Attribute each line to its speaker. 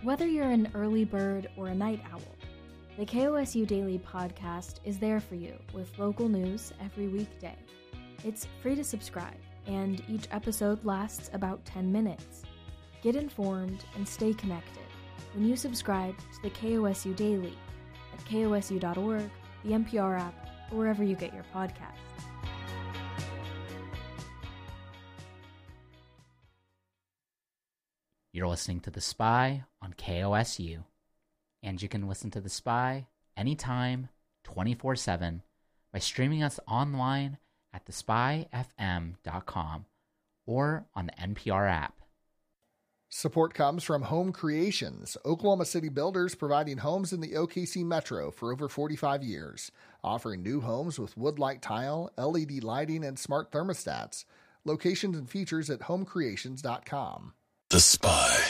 Speaker 1: Whether you're an early bird or a night owl, the KOSU Daily Podcast is there for you with local news every weekday. It's free to subscribe, and each episode lasts about 10 minutes. Get informed and stay connected when you subscribe to the KOSU Daily at kosu.org, the NPR app, or wherever you get your podcasts.
Speaker 2: You're listening to The Spy on KOSU, and you can listen to The Spy anytime, 24/7, by streaming us online at thespyfm.com or on the NPR app.
Speaker 3: Support comes from Home Creations, Oklahoma City builders providing homes in the OKC metro for over 45 years, offering new homes with wood-like tile, LED lighting, and smart thermostats. Locations and features at homecreations.com.
Speaker 4: The Spy.